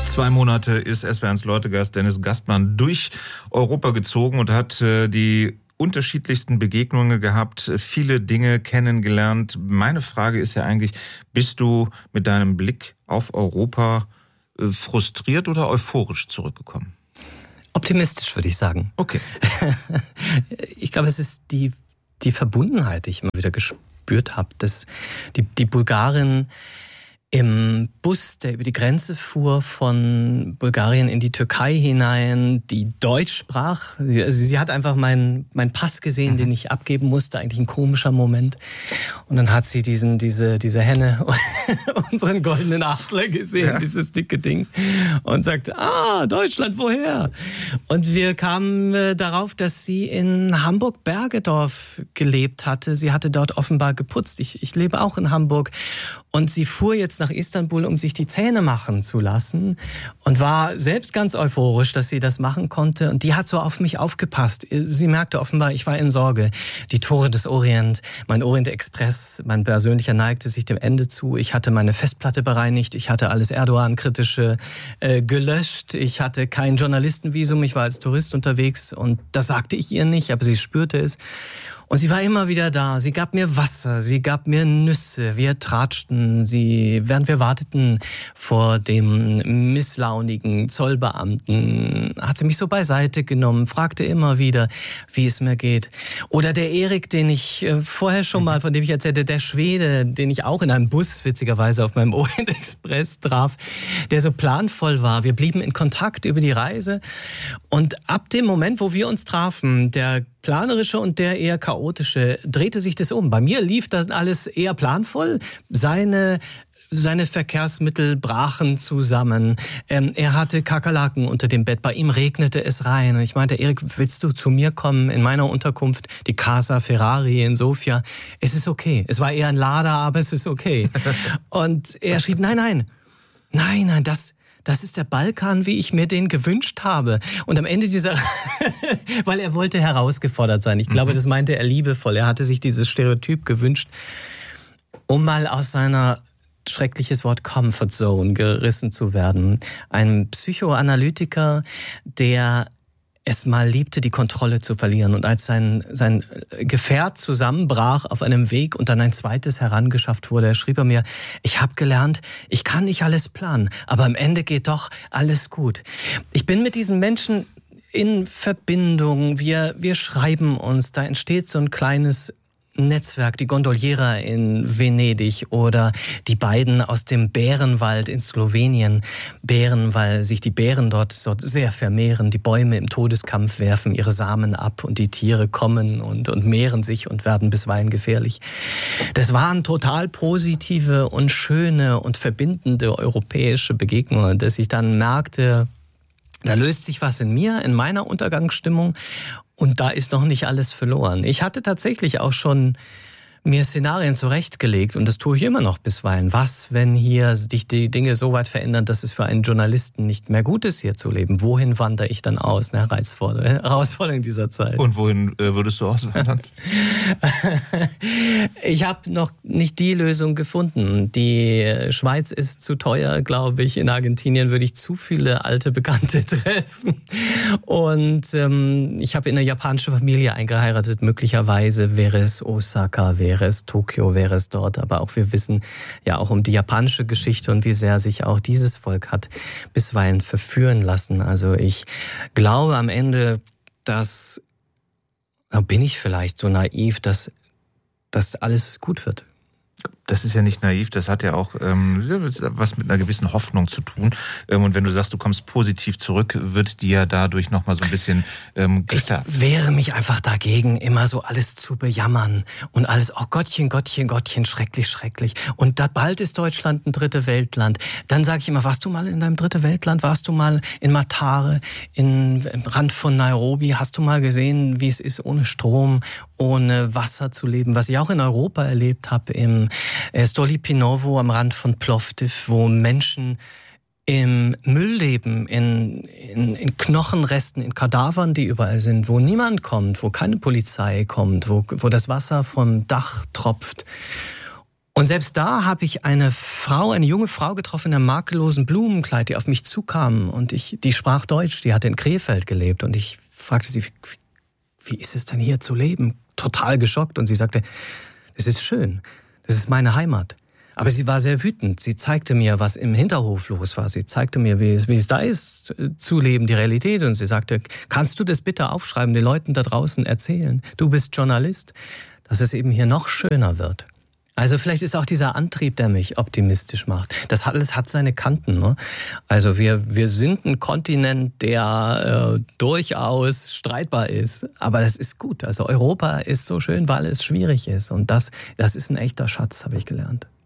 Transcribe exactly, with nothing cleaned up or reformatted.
Zwei Monate ist S W R eins Leutegast Dennis Gastmann durch Europa gezogen und hat äh, die unterschiedlichsten Begegnungen gehabt, viele Dinge kennengelernt. Meine Frage ist ja eigentlich, bist du mit deinem Blick auf Europa äh, frustriert oder euphorisch zurückgekommen? Optimistisch, würde ich sagen. Okay. Ich glaube, es ist die, die Verbundenheit, die ich immer wieder gespürt habe, dass die, die Bulgarin im Bus, der über die Grenze fuhr, von Bulgarien in die Türkei hinein, die Deutsch sprach. Sie, also sie hat einfach meinen mein Pass gesehen, mhm. den ich abgeben musste, eigentlich ein komischer Moment. Und dann hat sie diesen, diese, diese Henne, unseren goldenen Achtler gesehen, ja. dieses dicke Ding, und sagte, ah, Deutschland, woher? Und wir kamen äh, darauf, dass sie in Hamburg-Bergedorf gelebt hatte. Sie hatte dort offenbar geputzt. Ich, ich lebe auch in Hamburg. Und sie fuhr jetzt nach Istanbul, um sich die Zähne machen zu lassen, und war selbst ganz euphorisch, dass sie das machen konnte. Und die hat so auf mich aufgepasst. Sie merkte offenbar, ich war in Sorge. Die Tore des Orient, mein Orient Express, mein persönlicher neigte sich dem Ende zu. Ich hatte meine Festplatte bereinigt, ich hatte alles Erdogan-kritische äh, gelöscht, ich hatte kein Journalistenvisum, ich war als Tourist unterwegs, und das sagte ich ihr nicht, aber sie spürte es. Und sie war immer wieder da. Sie gab mir Wasser, sie gab mir Nüsse. Wir tratschten, sie, während wir warteten vor dem misslaunigen Zollbeamten, hat sie mich so beiseite genommen, fragte immer wieder, wie es mir geht. Oder der Erik, den ich vorher schon mal, von dem ich erzählte, der Schwede, den ich auch in einem Bus witzigerweise auf meinem Orient Express traf, der so planvoll war. Wir blieben in Kontakt über die Reise. Und ab dem Moment, wo wir uns trafen, der planerische und der eher chaotische, drehte sich das um. Bei mir lief das alles eher planvoll. Seine Seine Verkehrsmittel brachen zusammen. Ähm, er hatte Kakerlaken unter dem Bett. Bei ihm regnete es rein. Und ich meinte, Erik, willst du zu mir kommen in meiner Unterkunft? Die Casa Ferrari in Sofia. Es ist okay. Es war eher ein Lader, aber es ist okay. Und er schrieb, nein, nein, nein, nein, das... Das ist der Balkan, wie ich mir den gewünscht habe. Und am Ende dieser, weil er wollte herausgefordert sein. Ich glaube, das meinte er liebevoll. Er hatte sich dieses Stereotyp gewünscht, um mal aus seiner, schreckliches Wort, Comfort Zone gerissen zu werden. Ein Psychoanalytiker, der es mal liebte, die Kontrolle zu verlieren. Und als sein, sein Gefährt zusammenbrach auf einem Weg und dann ein zweites herangeschafft wurde, schrieb er mir, ich habe gelernt, ich kann nicht alles planen, aber am Ende geht doch alles gut. Ich bin mit diesen Menschen in Verbindung, wir, wir schreiben uns, da entsteht so ein kleines Netzwerk, die Gondoliera in Venedig oder die beiden aus dem Bärenwald in Slowenien. Bären, weil sich die Bären dort so sehr vermehren, die Bäume im Todeskampf werfen ihre Samen ab und die Tiere kommen und, und mehren sich und werden bisweilen gefährlich. Das waren total positive und schöne und verbindende europäische Begegnungen, dass ich dann merkte, da löst sich was in mir, in meiner Untergangsstimmung, und da ist noch nicht alles verloren. Ich hatte tatsächlich auch schon mir Szenarien zurechtgelegt, und das tue ich immer noch bisweilen. Was, wenn hier sich die Dinge so weit verändern, dass es für einen Journalisten nicht mehr gut ist, hier zu leben? Wohin wandere ich dann aus? Eine Herausforderung dieser Zeit. Und wohin äh, würdest du auswandern? Ich habe noch nicht die Lösung gefunden. Die Schweiz ist zu teuer, glaube ich. In Argentinien würde ich zu viele alte Bekannte treffen. Und ähm, ich habe in eine japanische Familie eingeheiratet. Möglicherweise wäre es Osaka, wäre wäre es Tokio, wäre es dort. Aber auch wir wissen ja auch um die japanische Geschichte und wie sehr sich auch dieses Volk hat bisweilen verführen lassen. Also ich glaube am Ende, dass, bin ich vielleicht so naiv, dass, dass alles gut wird. Das ist ja nicht naiv, das hat ja auch ähm, was mit einer gewissen Hoffnung zu tun. Ähm, und wenn du sagst, du kommst positiv zurück, wird dir dadurch nochmal so ein bisschen ähm, klar. Ich wehre mich einfach dagegen, immer so alles zu bejammern und alles, oh Gottchen, Gottchen, Gottchen, schrecklich, schrecklich. Und da bald ist Deutschland ein dritte Weltland. Dann sage ich immer, warst du mal in deinem dritte Weltland? Warst du mal in Matare, in, im Rand von Nairobi? Hast du mal gesehen, wie es ist, ohne Strom, ohne Wasser zu leben? Was ich auch in Europa erlebt habe, im Stolypinovo am Rand von Plovdiv, wo Menschen im Müll leben, in, in, in Knochenresten, in Kadavern, die überall sind, wo niemand kommt, wo keine Polizei kommt, wo, wo das Wasser vom Dach tropft. Und selbst da habe ich eine Frau, eine junge Frau getroffen in einem makellosen Blumenkleid, die auf mich zukam und ich, die sprach Deutsch, die hatte in Krefeld gelebt und ich fragte sie, wie, wie ist es denn hier zu leben? Total geschockt und sie sagte, es ist schön, das ist meine Heimat. Aber sie war sehr wütend. Sie zeigte mir, was im Hinterhof los war. Sie zeigte mir, wie es, wie es da ist, zu leben, die Realität. Und sie sagte, kannst du das bitte aufschreiben, den Leuten da draußen erzählen? Du bist Journalist, dass es eben hier noch schöner wird. Also vielleicht ist auch dieser Antrieb, der mich optimistisch macht. Das alles hat seine Kanten. Ne? Also wir, wir sind ein Kontinent, der äh, durchaus streitbar ist. Aber das ist gut. Also Europa ist so schön, weil es schwierig ist. Und das, das ist ein echter Schatz, habe ich gelernt.